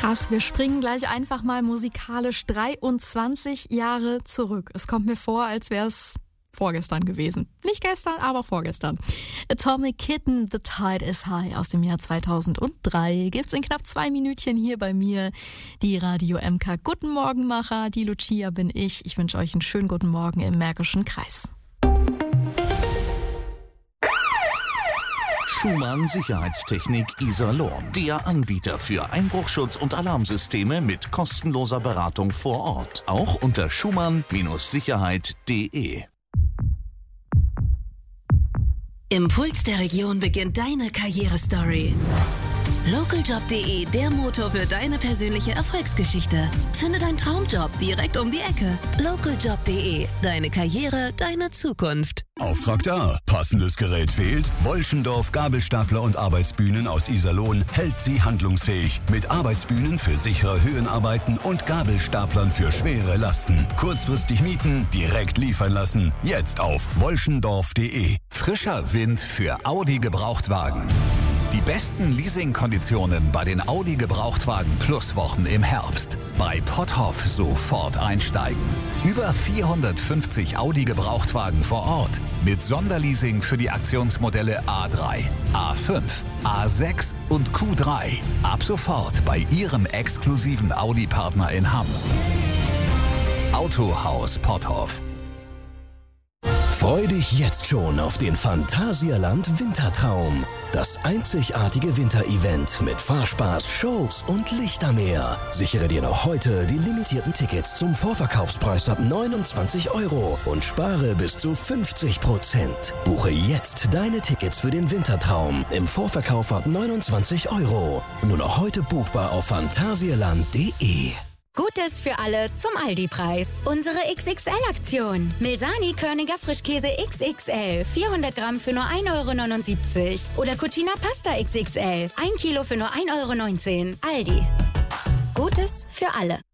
Krass, wir springen gleich einfach mal musikalisch 23 Jahre zurück. Es kommt mir vor, als wäre es vorgestern gewesen. Nicht gestern, aber vorgestern. Atomic Kitten, The Tide is High aus dem Jahr 2003 gibt's in knapp 2 Minütchen hier bei mir. Die Radio MK Guten Morgenmacher, die Lucia bin ich. Ich wünsche euch einen schönen guten Morgen im Märkischen Kreis. Schumann Sicherheitstechnik Iserlohn. Der Anbieter für Einbruchschutz und Alarmsysteme mit kostenloser Beratung vor Ort. Auch unter schumann-sicherheit.de. Im Puls der Region beginnt deine Karrierestory. Lokaljob.de, der Motor für deine persönliche Erfolgsgeschichte. Finde deinen Traumjob direkt um die Ecke. Lokaljob.de, deine Karriere, deine Zukunft. Auftrag da. Passendes Gerät fehlt? Wolschendorf Gabelstapler und Arbeitsbühnen aus Iserlohn hält sie handlungsfähig. Mit Arbeitsbühnen für sichere Höhenarbeiten und Gabelstaplern für schwere Lasten. Kurzfristig mieten, direkt liefern lassen. Jetzt auf wolschendorf.de. Frischer Wind für Audi Gebrauchtwagen. Die besten Leasingkonditionen bei den Audi Gebrauchtwagen Plus Wochen im Herbst. Bei Potthoff sofort einsteigen. Über 450 Audi Gebrauchtwagen vor Ort. Mit Sonderleasing für die Aktionsmodelle A3, A5, A6 und Q3. Ab sofort bei Ihrem exklusiven Audi-Partner in Hamm. Autohaus Potthoff. Freu dich jetzt schon auf den Phantasialand Wintertraum. Das einzigartige Winterevent mit Fahrspaß, Shows und Lichtermeer. Sichere dir noch heute die limitierten Tickets zum Vorverkaufspreis ab 29 € und spare bis zu 50%. Buche jetzt deine Tickets für den Wintertraum im Vorverkauf ab 29 €. Nur noch heute buchbar auf phantasialand.de. Gutes für alle zum Aldi-Preis. Unsere XXL-Aktion. Milsani Körniger Frischkäse XXL. 400 Gramm für nur 1,79 € Oder Cucina Pasta XXL. 1 Kilo für nur 1,19 €. Aldi. Gutes für alle.